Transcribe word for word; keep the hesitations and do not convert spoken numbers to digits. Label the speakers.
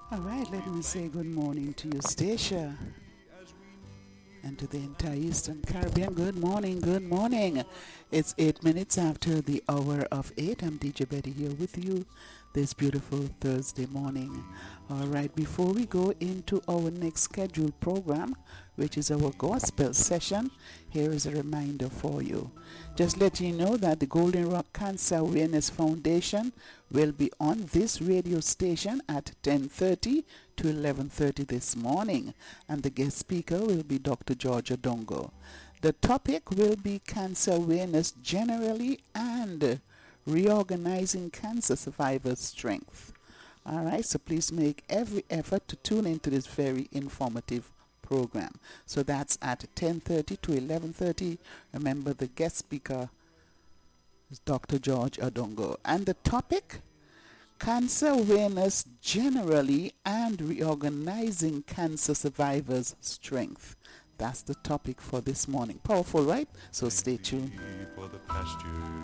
Speaker 1: All right, let me say good morning to you, Stacia, and to the entire Eastern Caribbean. Good morning, good morning. It's eight minutes after the hour of eight. I'm D J Betty here with you this beautiful Thursday morning. All right, before we go into our next scheduled program, which is our gospel session, here is a reminder for you. Just let you know that the Golden Rock Cancer Awareness Foundation will be on this radio station at ten thirty to eleven thirty this morning, and the guest speaker will be Doctor George Odongo. The topic will be cancer awareness generally and reorganizing cancer survivors' strength. All right, so please make every effort to tune into this very informative program. So that's at ten thirty to eleven thirty. Remember, the guest speaker is Doctor George Odongo. And the topic, cancer awareness generally and reorganizing cancer survivors' strength. That's the topic for this morning. Powerful, right? So stay tuned.
Speaker 2: For the pastures